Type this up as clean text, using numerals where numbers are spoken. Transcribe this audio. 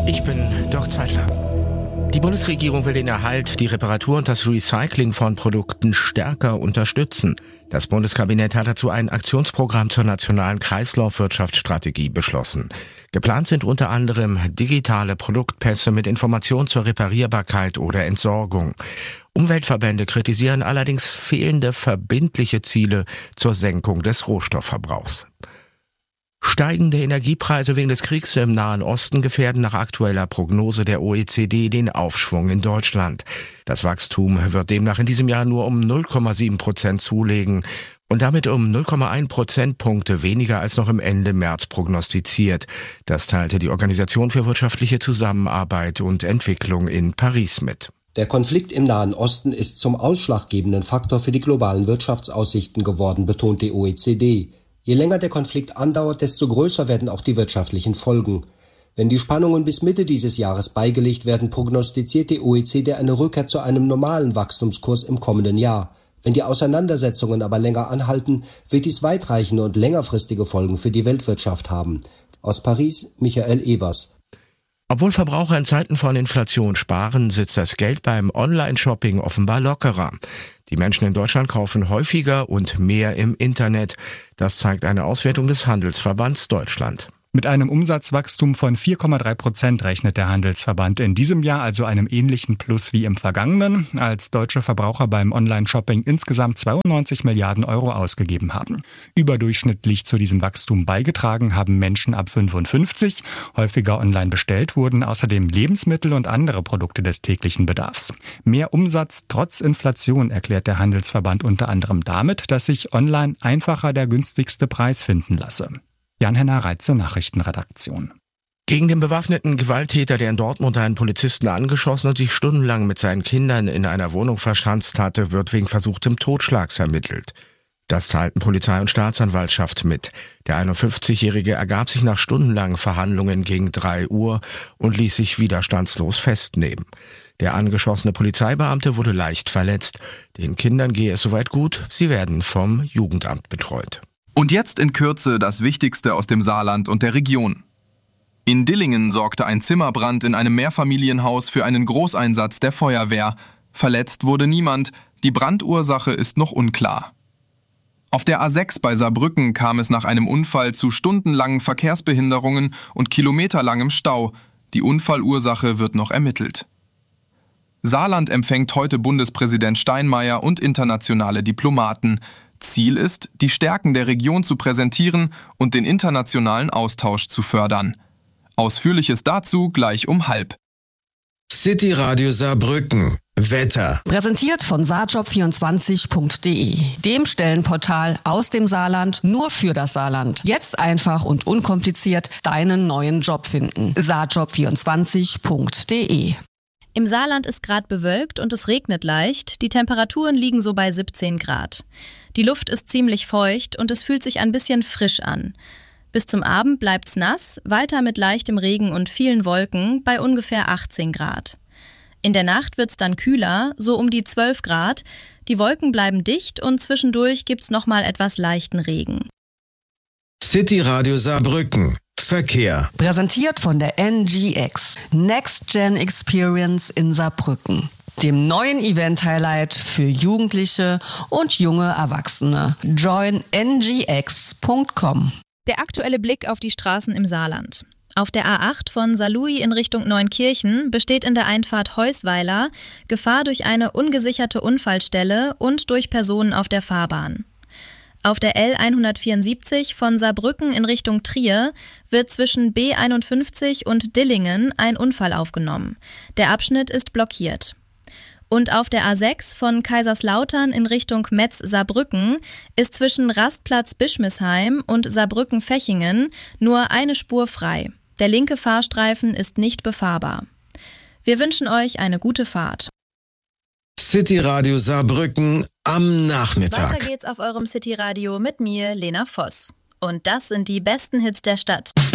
Ich bin Dirk Zeitler. Die Bundesregierung will den Erhalt, die Reparatur und das Recycling von Produkten stärker unterstützen. Das Bundeskabinett hat dazu ein Aktionsprogramm zur nationalen Kreislaufwirtschaftsstrategie beschlossen. Geplant sind unter anderem digitale Produktpässe mit Informationen zur Reparierbarkeit oder Entsorgung. Umweltverbände kritisieren allerdings fehlende verbindliche Ziele zur Senkung des Rohstoffverbrauchs. Steigende Energiepreise wegen des Kriegs im Nahen Osten gefährden nach aktueller Prognose der OECD den Aufschwung in Deutschland. Das Wachstum wird demnach in diesem Jahr nur um 0,7% zulegen und damit um 0,1 Prozentpunkte weniger als noch im Ende März prognostiziert. Das teilte die Organisation für wirtschaftliche Zusammenarbeit und Entwicklung in Paris mit. Der Konflikt im Nahen Osten ist zum ausschlaggebenden Faktor für die globalen Wirtschaftsaussichten geworden, betont die OECD. Je länger der Konflikt andauert, desto größer werden auch die wirtschaftlichen Folgen. Wenn die Spannungen bis Mitte dieses Jahres beigelegt werden, prognostiziert die OECD eine Rückkehr zu einem normalen Wachstumskurs im kommenden Jahr. Wenn die Auseinandersetzungen aber länger anhalten, wird dies weitreichende und längerfristige Folgen für die Weltwirtschaft haben. Aus Paris, Michael Evers. Obwohl Verbraucher in Zeiten von Inflation sparen, sitzt das Geld beim Online-Shopping offenbar lockerer. Die Menschen in Deutschland kaufen häufiger und mehr im Internet. Das zeigt eine Auswertung des Handelsverbands Deutschland. Mit einem Umsatzwachstum von 4,3% rechnet der Handelsverband in diesem Jahr, also einem ähnlichen Plus wie im vergangenen, als deutsche Verbraucher beim Online-Shopping insgesamt 92 Milliarden Euro ausgegeben haben. Überdurchschnittlich zu diesem Wachstum beigetragen haben Menschen ab 55. Häufiger online bestellt wurden außerdem Lebensmittel und andere Produkte des täglichen Bedarfs. Mehr Umsatz trotz Inflation erklärt der Handelsverband unter anderem damit, dass sich online einfacher der günstigste Preis finden lasse. Jan-Henner Reitze, Nachrichtenredaktion. Gegen den bewaffneten Gewalttäter, der in Dortmund einen Polizisten angeschossen und sich stundenlang mit seinen Kindern in einer Wohnung verschanzt hatte, wird wegen versuchtem Totschlags ermittelt. Das teilten Polizei und Staatsanwaltschaft mit. Der 51-Jährige ergab sich nach stundenlangen Verhandlungen gegen 3 Uhr und ließ sich widerstandslos festnehmen. Der angeschossene Polizeibeamte wurde leicht verletzt. Den Kindern gehe es soweit gut, sie werden vom Jugendamt betreut. Und jetzt in Kürze das Wichtigste aus dem Saarland und der Region. In Dillingen sorgte ein Zimmerbrand in einem Mehrfamilienhaus für einen Großeinsatz der Feuerwehr. Verletzt wurde niemand, die Brandursache ist noch unklar. Auf der A6 bei Saarbrücken kam es nach einem Unfall zu stundenlangen Verkehrsbehinderungen und kilometerlangem Stau. Die Unfallursache wird noch ermittelt. Saarland empfängt heute Bundespräsident Steinmeier und internationale Diplomaten. Ziel ist, die Stärken der Region zu präsentieren und den internationalen Austausch zu fördern. Ausführliches dazu gleich um 12:30. City Radio Saarbrücken. Wetter. Präsentiert von saarjob24.de, dem Stellenportal aus dem Saarland nur für das Saarland. Jetzt einfach und unkompliziert deinen neuen Job finden. saarjob24.de. Im Saarland ist gerade bewölkt und es regnet leicht. Die Temperaturen liegen so bei 17 Grad. Die Luft ist ziemlich feucht und es fühlt sich ein bisschen frisch an. Bis zum Abend bleibt's nass, weiter mit leichtem Regen und vielen Wolken bei ungefähr 18 Grad. In der Nacht wird's dann kühler, so um die 12 Grad. Die Wolken bleiben dicht und zwischendurch gibt's nochmal etwas leichten Regen. City Radio Saarbrücken. Verkehr. Präsentiert von der NGX, Next Gen Experience in Saarbrücken, dem neuen Event-Highlight für Jugendliche und junge Erwachsene. Join ngx.com. Der aktuelle Blick auf die Straßen im Saarland. Auf der A8 von Saarlouis in Richtung Neunkirchen besteht in der Einfahrt Heusweiler Gefahr durch eine ungesicherte Unfallstelle und durch Personen auf der Fahrbahn. Auf der L174 von Saarbrücken in Richtung Trier wird zwischen B51 und Dillingen ein Unfall aufgenommen. Der Abschnitt ist blockiert. Und auf der A6 von Kaiserslautern in Richtung Metz-Saarbrücken ist zwischen Rastplatz Bischmisheim und Saarbrücken-Fechingen nur eine Spur frei. Der linke Fahrstreifen ist nicht befahrbar. Wir wünschen euch eine gute Fahrt. City Radio Saarbrücken am Nachmittag. Weiter geht's auf eurem City Radio mit mir, Lena Voss. Und das sind die besten Hits der Stadt.